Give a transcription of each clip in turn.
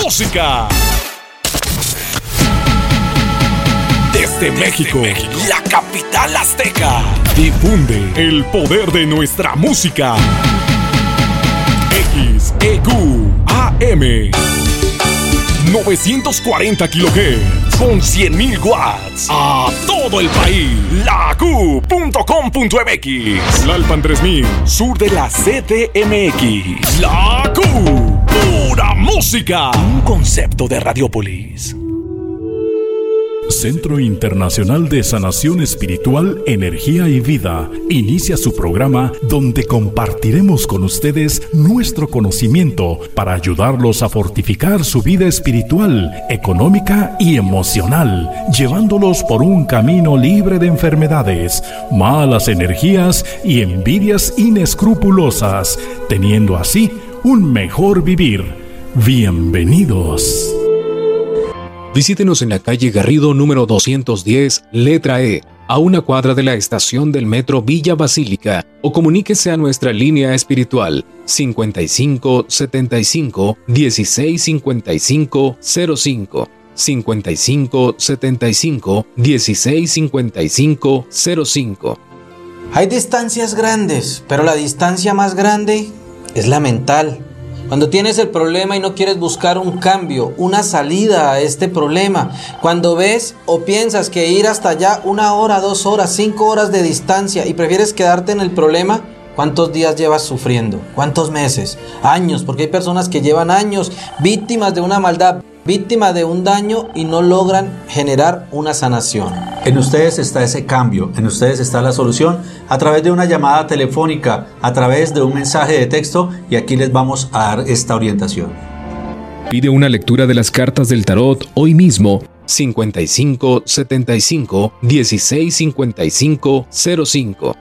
música. Desde México, la capital azteca, difunde el poder de nuestra música. XEQ AM 940 kHz con 100.000 watts a todo el país. LaQ.com.mx, Lalpan 3000, sur de la CDMX. La Q, pura música. Un concepto de Radiopolis. Centro Internacional de Sanación Espiritual, Energía y Vida inicia su programa donde compartiremos con ustedes nuestro conocimiento para ayudarlos a fortificar su vida espiritual, económica y emocional, llevándolos por un camino libre de enfermedades, malas energías y envidias inescrupulosas, teniendo así un mejor vivir. Bienvenidos. Visítenos en la calle Garrido número 210, letra E, a una cuadra de la estación del metro Villa Basílica, o comuníquese a nuestra línea espiritual 55 75 16 55 05, 55 75 16 55 05. Hay distancias grandes, pero la distancia más grande es la mental. Cuando tienes el problema y no quieres buscar un cambio, una salida a este problema, cuando ves o piensas que ir hasta allá 1 hora, 2 horas, 5 horas de distancia y prefieres quedarte en el problema, ¿cuántos días llevas sufriendo? ¿Cuántos meses? Años, porque hay personas que llevan años víctimas de una maldad, víctimas de un daño y no logran generar una sanación. En ustedes está ese cambio, en ustedes está la solución a través de una llamada telefónica, a través de un mensaje de texto, y aquí les vamos a dar esta orientación. Pide una lectura de las cartas del tarot hoy mismo 55 75 16 55 05,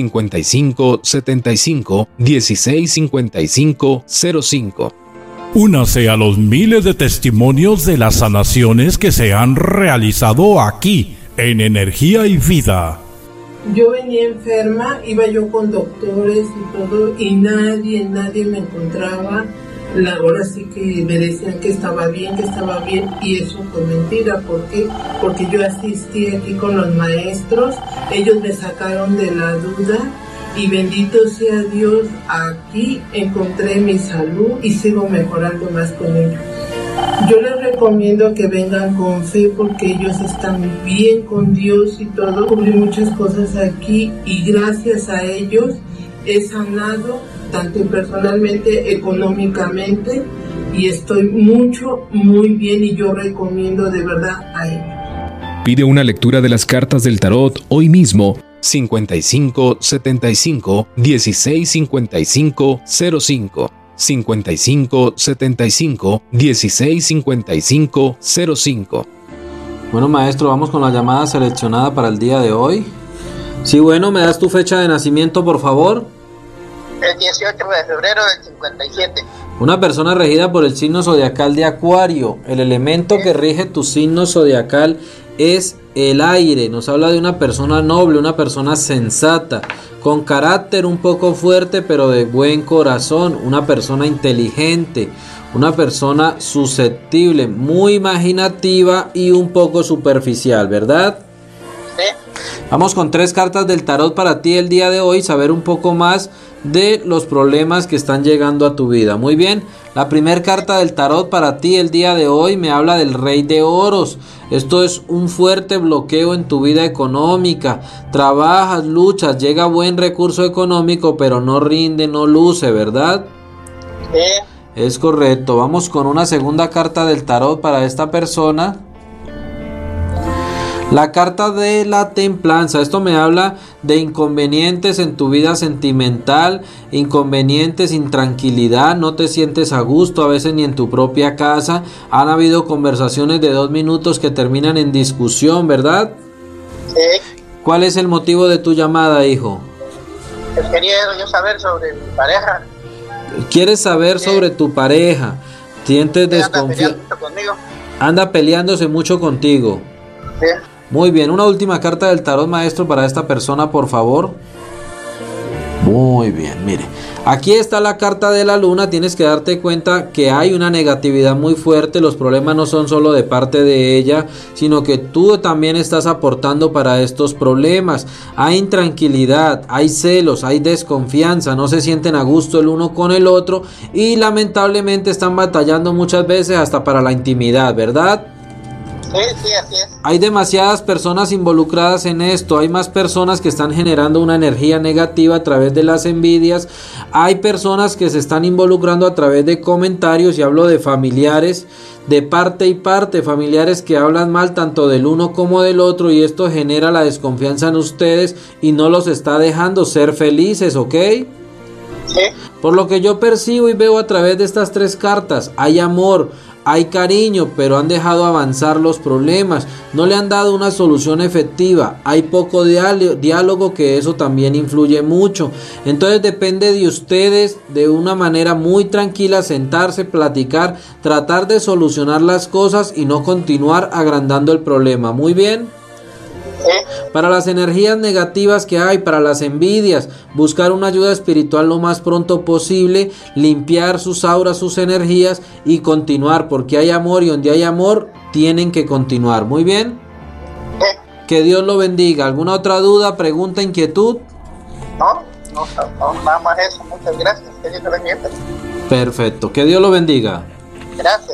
55 75 16 55 05. Únase a los miles de testimonios de las sanaciones que se han realizado aquí, en Energía y Vida. Yo venía enferma, iba yo con doctores y todo, y nadie me encontraba. Ahora sí que me decían que estaba bien, y eso fue mentira. ¿Por qué? Porque yo asistí aquí con los maestros, ellos me sacaron de la duda. Y bendito sea Dios, aquí encontré mi salud y sigo mejorando más con ellos. Yo les recomiendo que vengan con fe porque ellos están bien con Dios y todo. Cubrí muchas cosas aquí y gracias a ellos he sanado tanto personalmente, económicamente, y estoy muy bien, y yo recomiendo de verdad a ellos. Pide una lectura de las cartas del tarot hoy mismo 55 75 16 55 05, 55 75 16 55 05. Bueno, maestro, vamos con la llamada seleccionada para el día de hoy. Sí, bueno, ¿me das tu fecha de nacimiento, por favor? El 18 de febrero del 57. Una persona regida por el signo zodiacal de Acuario. El elemento que rige tu signo zodiacal es el aire. Nos habla de una persona noble, una persona sensata, con carácter un poco fuerte pero de buen corazón, una persona inteligente, una persona susceptible, muy imaginativa y un poco superficial, ¿verdad? Sí. Vamos con 3 cartas del tarot para ti el día de hoy, saber un poco más de los problemas que están llegando a tu vida. Muy bien, la primera carta del tarot para ti el día de hoy me habla del Rey de Oros. Esto es un fuerte bloqueo en tu vida económica. Trabajas, luchas, llega buen recurso económico, pero no rinde, no luce, ¿verdad? Sí. Es correcto. Vamos con una segunda carta del tarot para esta persona. La carta de la templanza, esto me habla de inconvenientes en tu vida sentimental, inconvenientes, intranquilidad, no te sientes a gusto, a veces ni en tu propia casa. Han habido conversaciones de 2 minutos que terminan en discusión, ¿verdad? Sí. ¿Cuál es el motivo de tu llamada, hijo? Quería yo saber sobre mi pareja. ¿Quieres saber sobre tu pareja? ¿Sientes desconfianza? Anda peleándose mucho contigo. Sí. Muy bien, una última carta del tarot, maestro, para esta persona, por favor. Muy bien, mire. Aquí está la carta de la luna. Tienes que darte cuenta que hay una negatividad muy fuerte. Los problemas no son solo de parte de ella, sino que tú también estás aportando para estos problemas. Hay intranquilidad, hay celos, hay desconfianza. No se sienten a gusto el uno con el otro. Y lamentablemente están batallando muchas veces hasta para la intimidad, ¿verdad? Sí, así es. Hay demasiadas personas involucradas en esto. Hay más personas que están generando una energía negativa a través de las envidias. Hay personas que se están involucrando a través de comentarios, y hablo de familiares de parte y parte, familiares que hablan mal tanto del uno como del otro, y esto genera la desconfianza en ustedes y no los está dejando ser felices, ¿ok? Sí. Por lo que yo percibo y veo a través de estas tres cartas, hay amor, hay cariño, pero han dejado avanzar los problemas, no le han dado una solución efectiva, hay poco diálogo, que eso también influye mucho. Entonces depende de ustedes, de una manera muy tranquila, sentarse, platicar, tratar de solucionar las cosas y no continuar agrandando el problema. Muy bien. Para las energías negativas que hay, para las envidias, buscar una ayuda espiritual lo más pronto posible, limpiar sus auras, sus energías y continuar, porque hay amor, y donde hay amor tienen que continuar. Muy bien. Que Dios lo bendiga. ¿Alguna otra duda, pregunta, inquietud? No, nada más eso. Muchas gracias. Que Dios te bendiga. Perfecto. Que Dios lo bendiga. Gracias.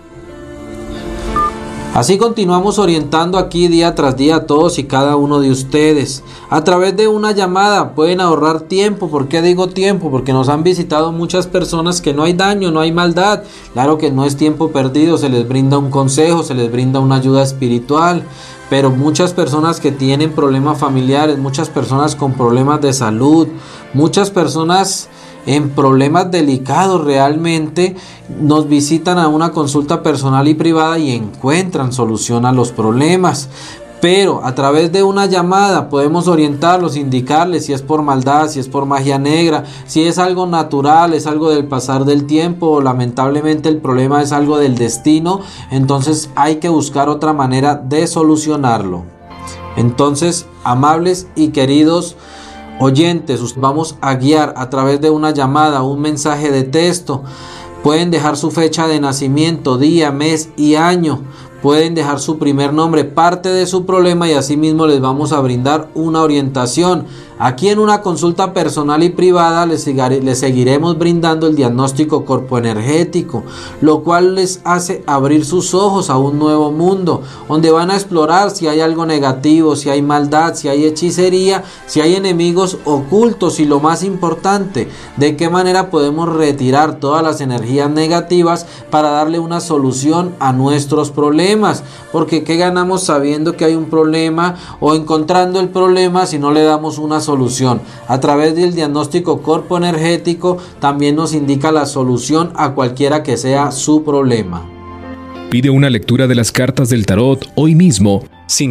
Así continuamos orientando aquí día tras día a todos y cada uno de ustedes. A través de una llamada pueden ahorrar tiempo. ¿Por qué digo tiempo? Porque nos han visitado muchas personas que no hay daño, no hay maldad. Claro que no es tiempo perdido, se les brinda un consejo, se les brinda una ayuda espiritual. Pero muchas personas que tienen problemas familiares, muchas personas con problemas de salud, muchas personas en problemas delicados realmente nos visitan a una consulta personal y privada y encuentran solución a los problemas. Pero a través de una llamada podemos orientarlos, indicarles si es por maldad, si es por magia negra, si es algo natural, es algo del pasar del tiempo, o lamentablemente el problema es algo del destino. Entonces hay que buscar otra manera de solucionarlo. Entonces, amables y queridos oyentes, vamos a guiar a través de una llamada, un mensaje de texto. Pueden dejar su fecha de nacimiento, día, mes y año. Pueden dejar su primer nombre, parte de su problema, y así mismo les vamos a brindar una orientación. Aquí en una consulta personal y privada les seguiremos brindando el diagnóstico corpoenergético, lo cual les hace abrir sus ojos a un nuevo mundo, donde van a explorar si hay algo negativo, si hay maldad, si hay hechicería, si hay enemigos ocultos, y lo más importante, de qué manera podemos retirar todas las energías negativas para darle una solución a nuestros problemas. Porque ¿qué ganamos sabiendo que hay un problema o encontrando el problema si no le damos una solución? A través del diagnóstico corpoenergético también nos indica la solución a cualquiera que sea su problema. Pide una lectura de las cartas del tarot hoy mismo.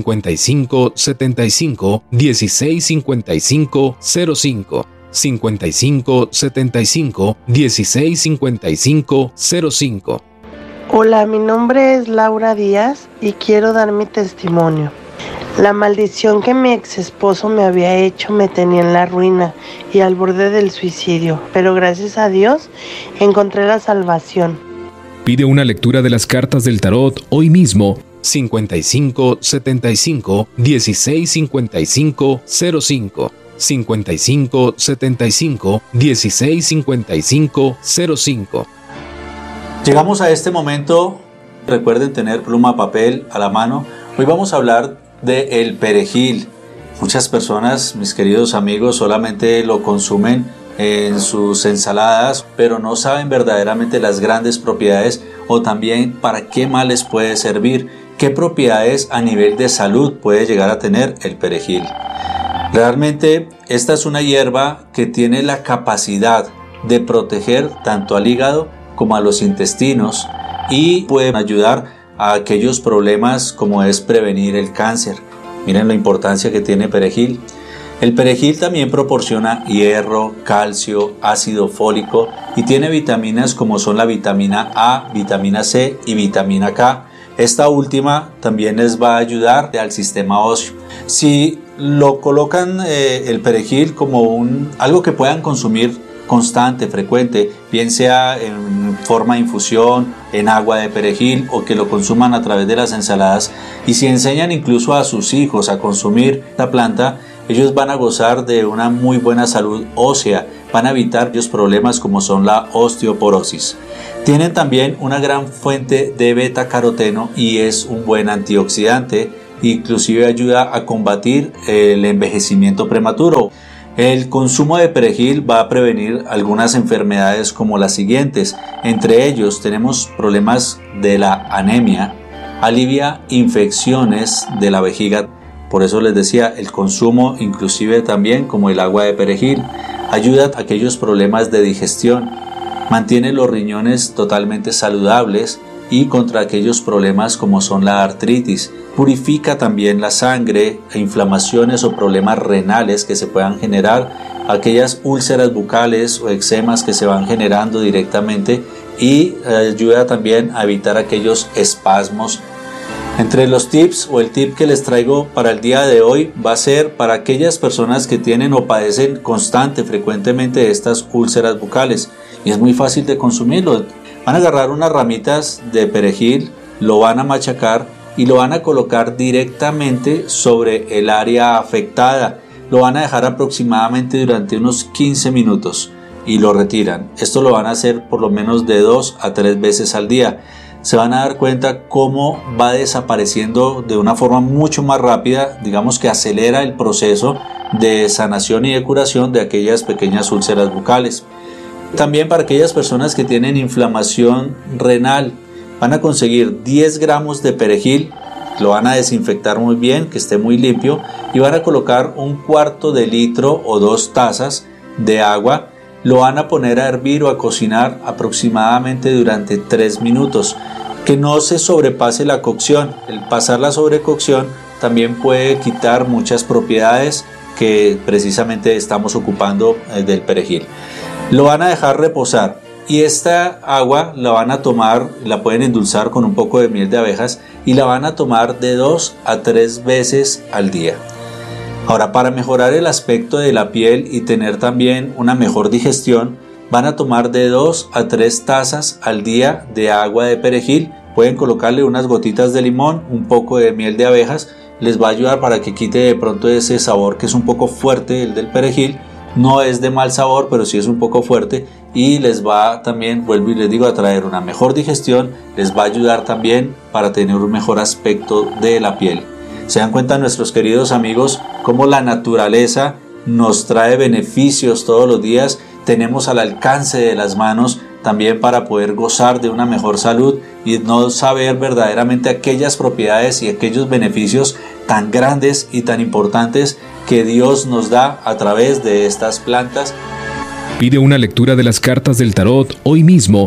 55 75 16 55 05 55 75 16 55 05. Hola, mi nombre es Laura Díaz y quiero dar mi testimonio. La maldición que mi ex esposo me había hecho me tenía en la ruina y al borde del suicidio, pero gracias a Dios encontré la salvación. Pide una lectura de las cartas del tarot hoy mismo. 55 75 16 55 05 55 75 16 55 05. Llegamos a este momento. Recuerden tener pluma, papel a la mano. Hoy vamos a hablar del perejil. Muchas personas, mis queridos amigos, solamente lo consumen en sus ensaladas, pero no saben verdaderamente las grandes propiedades, o también para qué más les puede servir, qué propiedades a nivel de salud puede llegar a tener el perejil. Realmente esta es una hierba que tiene la capacidad de proteger tanto al hígado como a los intestinos, y puede ayudar a aquellos problemas como es prevenir el cáncer. Miren la importancia que tiene perejil. El perejil también proporciona hierro, calcio, ácido fólico, y tiene vitaminas como son la vitamina A, vitamina C y vitamina K. Esta última también les va a ayudar al sistema óseo. Si lo colocan el perejil como algo que puedan consumir constante, frecuente, bien sea en forma de infusión, en agua de perejil, o que lo consuman a través de las ensaladas. Y si enseñan incluso a sus hijos a consumir esta planta, ellos van a gozar de una muy buena salud ósea, van a evitar varios problemas como son la osteoporosis. Tienen también una gran fuente de beta-caroteno y es un buen antioxidante, inclusive ayuda a combatir el envejecimiento prematuro. El consumo de perejil va a prevenir algunas enfermedades como las siguientes. Entre ellos tenemos problemas de la anemia, alivia infecciones de la vejiga. Por eso les decía, el consumo inclusive también como el agua de perejil ayuda a aquellos problemas de digestión, mantiene los riñones totalmente saludables y contra aquellos problemas como son la artritis. Purifica también la sangre e inflamaciones o problemas renales que se puedan generar, aquellas úlceras bucales o eczemas que se van generando directamente, y ayuda también a evitar aquellos espasmos. Entre los tips o el tip que les traigo para el día de hoy va a ser para aquellas personas que tienen o padecen frecuentemente de estas úlceras bucales, y es muy fácil de consumirlo. Van a agarrar unas ramitas de perejil, lo van a machacar y lo van a colocar directamente sobre el área afectada. Lo van a dejar aproximadamente durante unos 15 minutos y lo retiran. Esto lo van a hacer por lo menos de 2 a 3 veces al día. Se van a dar cuenta cómo va desapareciendo de una forma mucho más rápida, digamos que acelera el proceso de sanación y de curación de aquellas pequeñas úlceras bucales. También para aquellas personas que tienen inflamación renal, van a conseguir 10 gramos de perejil, lo van a desinfectar muy bien, que esté muy limpio, y van a colocar 1/4 de litro o 2 tazas de agua. Lo van a poner a hervir o a cocinar aproximadamente durante 3 minutos. Que no se sobrepase la cocción. El pasar la sobrecocción también puede quitar muchas propiedades que precisamente estamos ocupando del perejil. Lo van a dejar reposar y esta agua la van a tomar, la pueden endulzar con un poco de miel de abejas y la van a tomar de 2 a 3 veces al día. Ahora, para mejorar el aspecto de la piel y tener también una mejor digestión, van a tomar de 2 a 3 tazas al día de agua de perejil. Pueden colocarle unas gotitas de limón, un poco de miel de abejas, les va a ayudar para que quite de pronto ese sabor que es un poco fuerte, el del perejil. No es de mal sabor, pero sí es un poco fuerte, y les va también, vuelvo y les digo, a traer una mejor digestión, les va a ayudar también para tener un mejor aspecto de la piel. Se dan cuenta nuestros queridos amigos cómo la naturaleza nos trae beneficios todos los días, tenemos al alcance de las manos también para poder gozar de una mejor salud y no saber verdaderamente aquellas propiedades y aquellos beneficios tan grandes y tan importantes que Dios nos da a través de estas plantas. Pide una lectura de las cartas del tarot hoy mismo.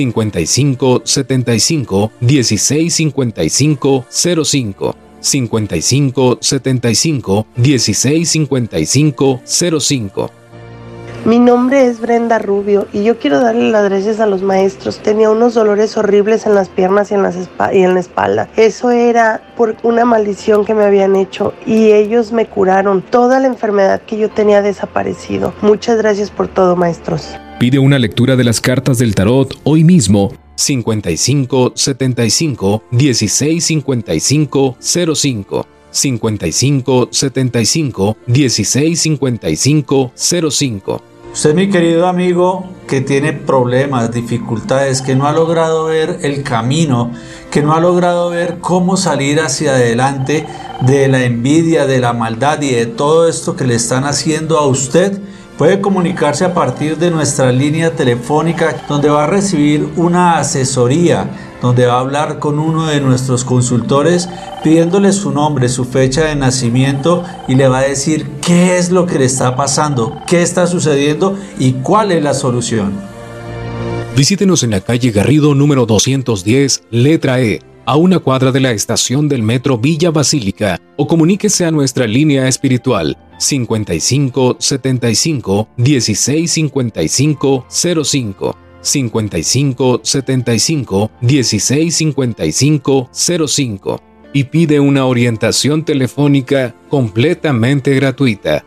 55 75 16 55 05 55 75 16 55 05. Mi nombre es Brenda Rubio y yo quiero darle las gracias a los maestros. Tenía unos dolores horribles en las piernas y en la espalda. Eso era por una maldición que me habían hecho y ellos me curaron. Toda la enfermedad que yo tenía ha desaparecido. Muchas gracias por todo, maestros. Pide una lectura de las cartas del tarot hoy mismo. 55 75 16 55 05 55 75 16 55 05. Usted, mi querido amigo, que tiene problemas, dificultades, que no ha logrado ver el camino, que no ha logrado ver cómo salir hacia adelante de la envidia, de la maldad y de todo esto que le están haciendo a usted, puede comunicarse a partir de nuestra línea telefónica, donde va a recibir una asesoría, donde va a hablar con uno de nuestros consultores pidiéndole su nombre, su fecha de nacimiento, y le va a decir qué es lo que le está pasando, qué está sucediendo y cuál es la solución. Visítenos en la calle Garrido número 210, letra E, a una cuadra de la estación del metro Villa Basílica, o comuníquese a nuestra línea espiritual 55 75 16 55 05 55 75 16 55 05. y pide una orientación telefónica completamente gratuita.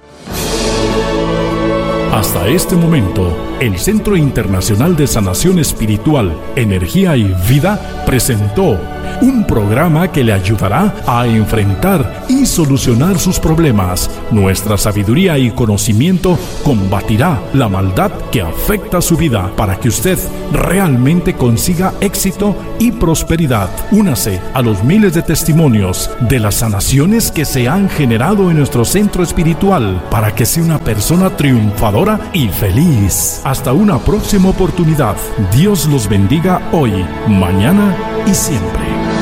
Hasta este momento, el Centro Internacional de Sanación Espiritual, Energía y Vida presentó un programa que le ayudará a enfrentar y solucionar sus problemas. Nuestra sabiduría y conocimiento combatirá la maldad que afecta su vida para que usted realmente consiga éxito y prosperidad. Únase a los miles de testimonios de las sanaciones que se han generado en nuestro centro espiritual para que sea una persona triunfadora y feliz. Hasta una próxima oportunidad. Dios los bendiga hoy, mañana y siempre.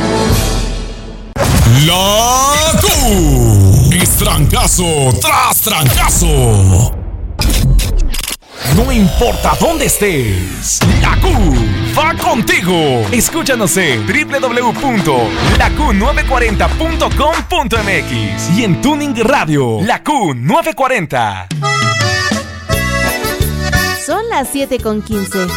La Q es trancazo tras trancazo. No importa dónde estés, la Q va contigo. Escúchanos en www.laq940.com.mx y en Tuning Radio, la Q940. Son las 7:15.